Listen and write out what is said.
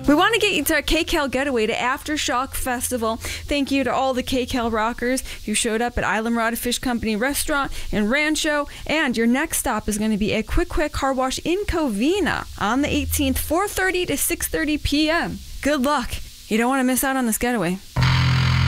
We want to get you to KCAL Getaway to Aftershock Festival. Thank you to all the KCAL rockers who showed up at Island Rod Fish Company Restaurant and Rancho. And your next stop is going to be a Quick Car Wash in Covina on the 18th, 4:30 to 6:30 p.m. Good luck. You don't want to miss out on this getaway.